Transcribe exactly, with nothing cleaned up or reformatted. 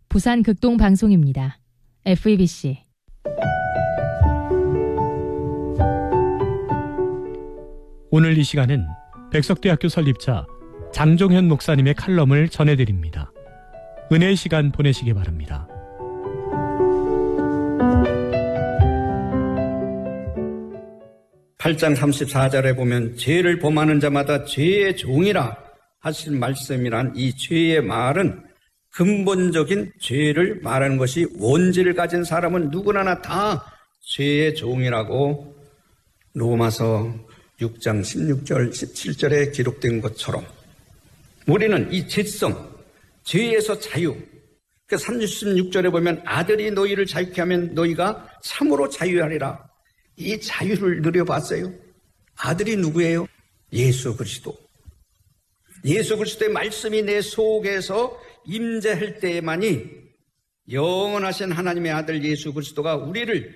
부산 극동방송입니다. 에프이비씨. 오늘 이 시간은 백석대학교 설립자 장종현 목사님의 칼럼을 전해드립니다. 은혜의 시간 보내시기 바랍니다. 팔 장 삼십사 절에 보면 죄를 범하는 자마다 죄의 종이라 하신 말씀이란 이 죄의 말은 근본적인 죄를 말하는 것이 원죄를 가진 사람은 누구나 다 죄의 종이라고 로마서 육 장 십육 절 십칠 절에 기록된 것처럼 우리는 이 죄성, 죄에서 자유, 그 삼십육 절에 보면 아들이 너희를 자유케 하면 너희가 참으로 자유하리라. 이 자유를 누려봤어요. 아들이 누구예요? 예수 그리스도. 예수 그리스도의 말씀이 내 속에서 임재할 때에만이 영원하신 하나님의 아들 예수 그리스도가 우리를